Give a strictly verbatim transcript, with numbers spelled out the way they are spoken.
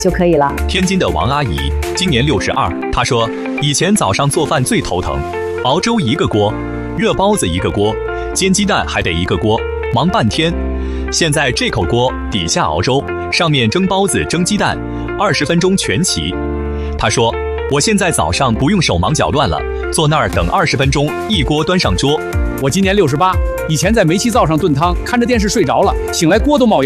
就可以了。 天津的王阿姨今年六十二，她说以前早上做饭最头疼，熬粥一个锅，热包子一个锅，煎鸡蛋还得一个锅，忙半天。现在这口锅底下熬粥，上面蒸包子蒸鸡蛋，二十分钟全齐。她说我现在早上不用手忙脚乱了，坐那儿等二十分钟，一锅端上桌。 我今年六十八，以前在煤气灶上炖汤，看着电视睡着了，醒来锅都冒烟。